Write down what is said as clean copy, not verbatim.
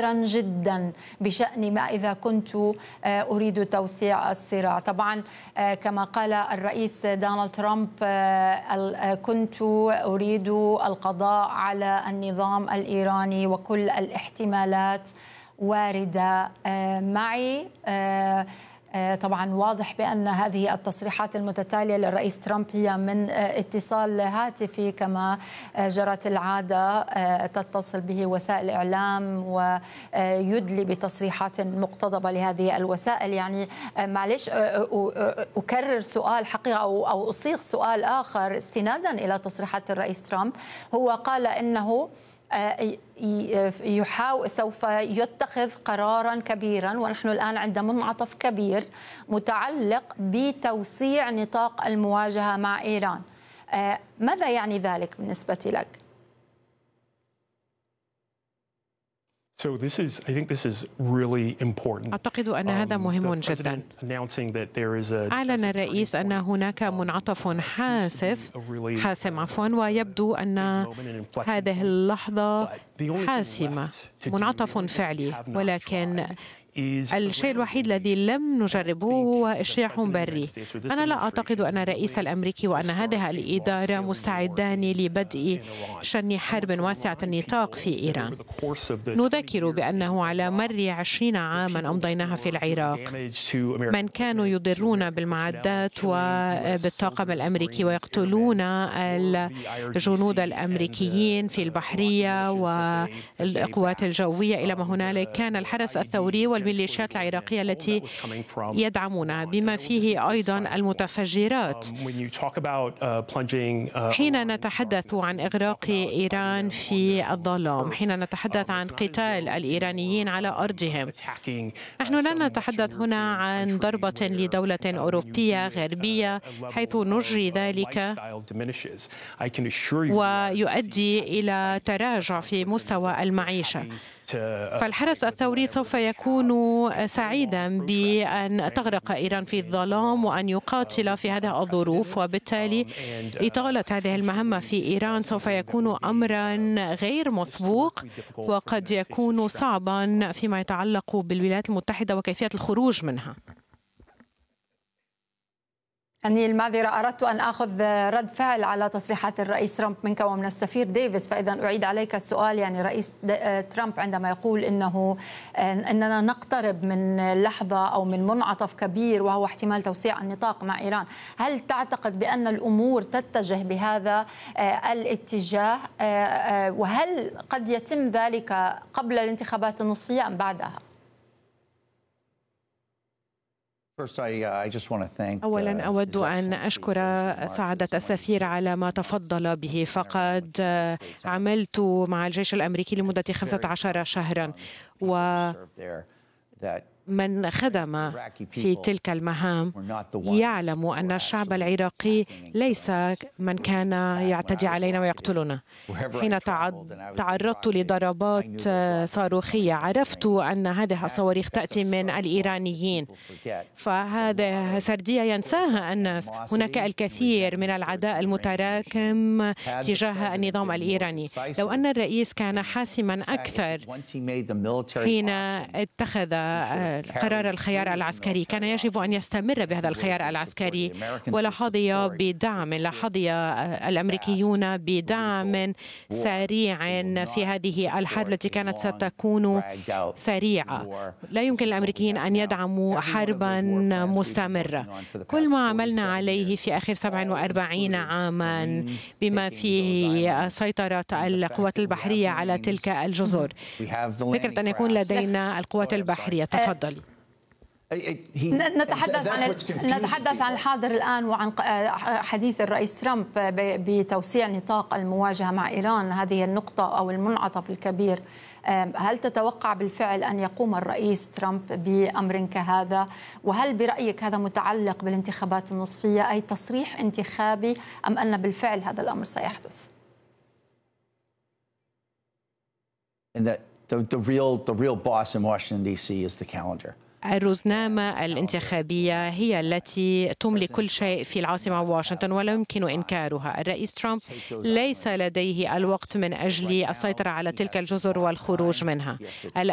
كبيرا جدا بشأن ما إذا كنت أريد توسيع الصراع. طبعا كما قال الرئيس دونالد ترامب كنت أريد القضاء على النظام الإيراني وكل الاحتمالات واردة معي. طبعا واضح بأن هذه التصريحات المتتالية للرئيس ترامب هي من اتصال هاتفي كما جرت العادة، تتصل به وسائل الإعلام ويدلي بتصريحات مقتضبة لهذه الوسائل. يعني معلش أكرر سؤال حقيقة أو أصيغ سؤال آخر استنادا إلى تصريحات الرئيس ترامب. هو قال إنه سوف يتخذ قرارا كبيرا، ونحن الآن عند منعطف كبير متعلق بتوسيع نطاق المواجهة مع إيران. ماذا يعني ذلك بالنسبة لك؟ أعتقد أن هذا مهم جدا. أعلن الرئيس أن هناك منعطف حاسم ويبدو أن هذه اللحظة حاسمة، منعطف فعلي، ولكن الشيء الوحيد الذي لم نجربه هو اجتياح بري. أنا لا أعتقد أن الرئيس الأمريكي وأن هذه الإدارة مستعدان لبدء شن حرب واسعة النطاق في إيران. نذكر بأنه على مر 20 عاما أمضيناها في العراق من كانوا يضرون بالمعدات وبالطاقم الأمريكي ويقتلون الجنود الأمريكيين في البحرية والقوات الجوية إلى ما هنالك، كان الحرس الثوري والميليشيات العراقية التي يدعمونها بما فيه أيضا المتفجرات. حين نتحدث عن إغراق إيران في الظلام، حين نتحدث عن قتال الإيرانيين على أرضهم، نحن لا نتحدث هنا عن ضربة لدولة أوروبية غربية حيث نجري ذلك ويؤدي إلى تراجع في مستوى المعيشة. فالحرس الثوري سوف يكون سعيدا بأن تغرق إيران في الظلام وأن يقاتل في هذه الظروف، وبالتالي إطالة هذه المهمة في إيران سوف يكون أمرا غير مسبوق وقد يكون صعبا فيما يتعلق بالولايات المتحدة وكيفية الخروج منها. أني المعذرة، أردت أن أخذ رد فعل على تصريحات الرئيس ترامب منك ومن السفير ديفيس، فإذا أعيد عليك السؤال. يعني رئيس ترامب عندما يقول أننا نقترب من لحظة أو من منعطف كبير وهو احتمال توسيع النطاق مع إيران، هل تعتقد بأن الأمور تتجه بهذا الاتجاه؟ وهل قد يتم ذلك قبل الانتخابات النصفية أم بعدها؟ أولا أود أن أشكر سعادة السفير على ما تفضل به. فقد عملت مع الجيش الأمريكي لمدة 15 شهرا، ومن خدم في تلك المهام يعلم أن الشعب العراقي ليس من كان يعتدي علينا ويقتلنا. حين تعرضت لضربات صاروخية عرفت أن هذه الصواريخ تأتي من الإيرانيين، فهذا سردية ينساها الناس. هناك الكثير من العداء المتراكم تجاه النظام الإيراني. لو أن الرئيس كان حاسما أكثر حين اتخذ قرار الخيار العسكري، كان يجب أن يستمر بهذا الخيار العسكري، ولاحظي بدعم الأمريكيون بدعم سريع في هذه الحرب التي كانت ستكون سريعة. لا يمكن الأمريكيين أن يدعموا حربا مستمرة. كل ما عملنا عليه في آخر 47 عاما بما فيه سيطرة القوات البحرية على تلك الجزر، فكرة أن يكون لدينا القوات البحرية. تفضلي. نتحدث عن الحاضر الآن وعن حديث الرئيس ترامب بتوسيع نطاق المواجهة مع إيران، هذه النقطة أو المنعطف الكبير. هل تتوقع بالفعل أن يقوم الرئيس ترامب بأمر كهذا؟ وهل برأيك هذا متعلق بالانتخابات النصفية، أي تصريح انتخابي، أم أن بالفعل هذا الأمر سيحدث؟ The real boss in Washington D.C. is the calendar. الرزنامة الانتخابية هي التي تملك كل شيء في العاصمة واشنطن ولا يمكن إنكارها. الرئيس ترامب ليس لديه الوقت من أجل السيطرة على تلك الجزر والخروج منها.